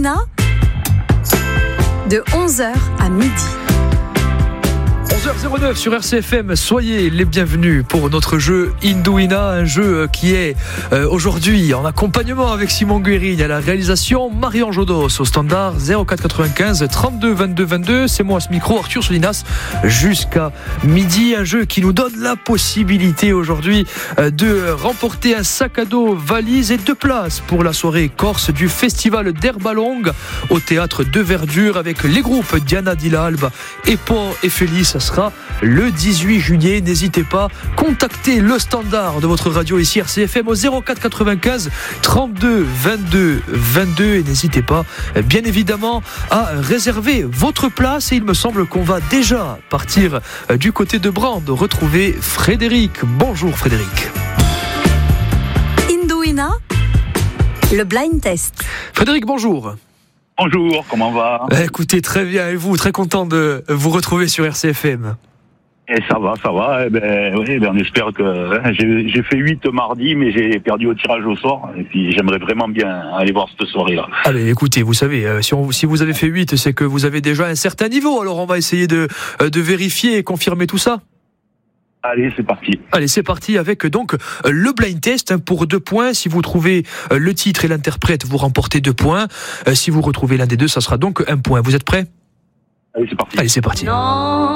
Indouina, de 11h à midi. 11h09 sur RCFM, soyez les bienvenus pour notre jeu Indouina, un jeu qui est aujourd'hui en accompagnement avec Simon Guérigne à la réalisation, Marion Jodos au standard 04 95 32 22 22. C'est moi à ce micro, Arthur Solinas, jusqu'à midi. Un jeu qui nous donne la possibilité aujourd'hui de remporter un sac à dos, valise et 2 places pour la soirée corse du festival d'Herbalongue au théâtre de Verdure avec les groupes Diana Dilla Alba et Paul et Félix. Ça sera le 18 juillet. N'hésitez pas, contactez le standard de votre radio ici RCFM au 04 95 32 22 22 et n'hésitez pas bien évidemment à réserver votre place. Et il me semble qu'on va déjà partir du côté de Brande retrouver Frédéric. Bonjour Frédéric. Indouina, le blind test. Frédéric, bonjour. Bonjour, comment va ? Écoutez, très bien, et vous, très content de vous retrouver sur RCFM. Et ça va. On espère que j'ai fait 8 mardi, mais j'ai perdu au tirage au sort. Et puis j'aimerais vraiment bien aller voir cette soirée-là. Allez, écoutez, vous savez, si vous avez fait 8, c'est que vous avez déjà un certain niveau. Alors on va essayer de vérifier et confirmer tout ça. Allez, c'est parti. Allez, c'est parti avec donc le blind test pour 2 points. Si vous trouvez le titre et l'interprète, vous remportez 2 points. Si vous retrouvez l'un des deux, ça sera donc 1 point. Vous êtes prêts ? Allez, c'est parti. Allez, c'est parti. Non.